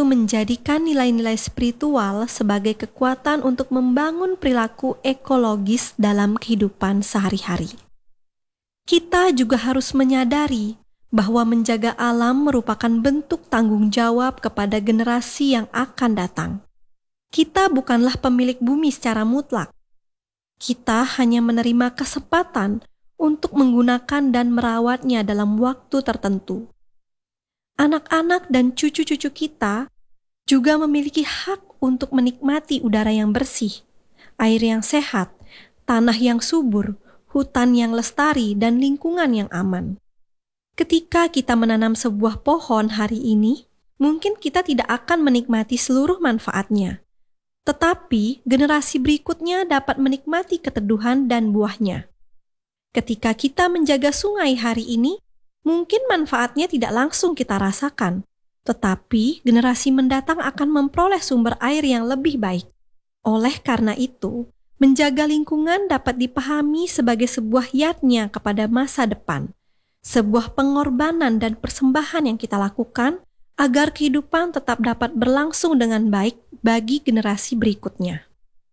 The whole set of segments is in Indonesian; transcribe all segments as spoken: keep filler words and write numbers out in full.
yaitu menjadikan nilai-nilai spiritual sebagai kekuatan untuk membangun perilaku ekologis dalam kehidupan sehari-hari. Kita juga harus menyadari bahwa menjaga alam merupakan bentuk tanggung jawab kepada generasi yang akan datang. Kita bukanlah pemilik bumi secara mutlak. Kita hanya menerima kesempatan untuk menggunakan dan merawatnya dalam waktu tertentu. Anak-anak dan cucu-cucu kita juga memiliki hak untuk menikmati udara yang bersih, air yang sehat, tanah yang subur, hutan yang lestari, dan lingkungan yang aman. Ketika kita menanam sebuah pohon hari ini, mungkin kita tidak akan menikmati seluruh manfaatnya. Tetapi generasi berikutnya dapat menikmati keteduhan dan buahnya. Ketika kita menjaga sungai hari ini, mungkin manfaatnya tidak langsung kita rasakan, tetapi generasi mendatang akan memperoleh sumber air yang lebih baik. Oleh karena itu, menjaga lingkungan dapat dipahami sebagai sebuah yatnya kepada masa depan, sebuah pengorbanan dan persembahan yang kita lakukan agar kehidupan tetap dapat berlangsung dengan baik bagi generasi berikutnya.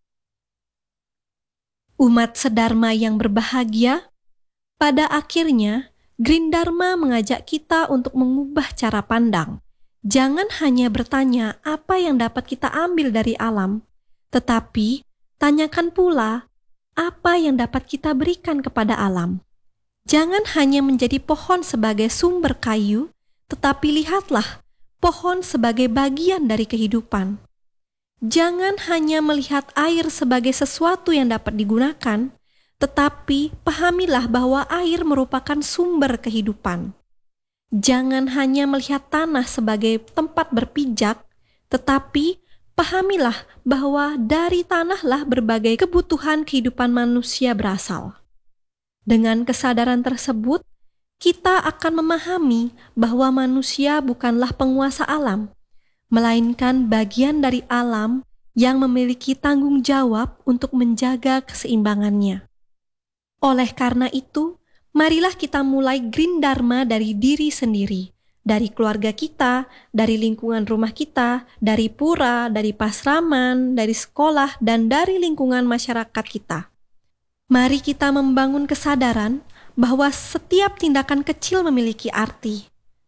Umat sedharma yang berbahagia, pada akhirnya Green Dharma mengajak kita untuk mengubah cara pandang. Jangan hanya bertanya apa yang dapat kita ambil dari alam, tetapi tanyakan pula apa yang dapat kita berikan kepada alam. Jangan hanya menjadi pohon sebagai sumber kayu, tetapi lihatlah pohon sebagai bagian dari kehidupan. Jangan hanya melihat air sebagai sesuatu yang dapat digunakan, tetapi pahamilah bahwa air merupakan sumber kehidupan. Jangan hanya melihat tanah sebagai tempat berpijak, tetapi pahamilah bahwa dari tanahlah berbagai kebutuhan kehidupan manusia berasal. Dengan kesadaran tersebut, kita akan memahami bahwa manusia bukanlah penguasa alam, melainkan bagian dari alam yang memiliki tanggung jawab untuk menjaga keseimbangannya. Oleh karena itu, marilah kita mulai Green Dharma dari diri sendiri, dari keluarga kita, dari lingkungan rumah kita, dari pura, dari pasraman, dari sekolah, dan dari lingkungan masyarakat kita. Mari kita membangun kesadaran bahwa setiap tindakan kecil memiliki arti.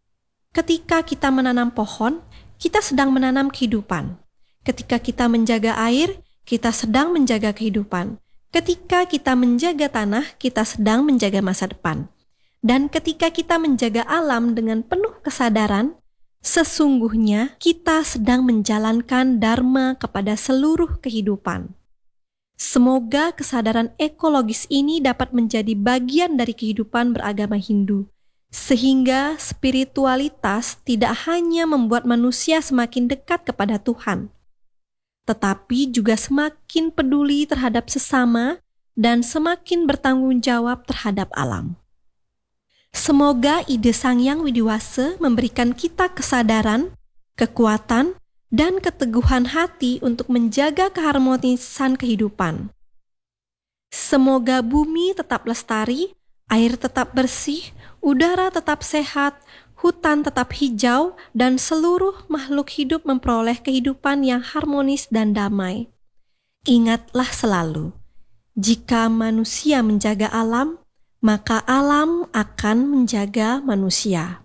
Ketika kita menanam pohon, kita sedang menanam kehidupan. Ketika kita menjaga air, kita sedang menjaga kehidupan. Ketika kita menjaga tanah, kita sedang menjaga masa depan. Dan ketika kita menjaga alam dengan penuh kesadaran, sesungguhnya kita sedang menjalankan dharma kepada seluruh kehidupan. Semoga kesadaran ekologis ini dapat menjadi bagian dari kehidupan beragama Hindu, sehingga spiritualitas tidak hanya membuat manusia semakin dekat kepada Tuhan, tetapi juga semakin peduli terhadap sesama dan semakin bertanggung jawab terhadap alam. Semoga ide Sang Hyang Widiwasa memberikan kita kesadaran, kekuatan, dan keteguhan hati untuk menjaga keharmonisan kehidupan. Semoga bumi tetap lestari, air tetap bersih, udara tetap sehat, hutan tetap hijau, dan seluruh makhluk hidup memperoleh kehidupan yang harmonis dan damai. Ingatlah selalu, jika manusia menjaga alam, maka alam akan menjaga manusia.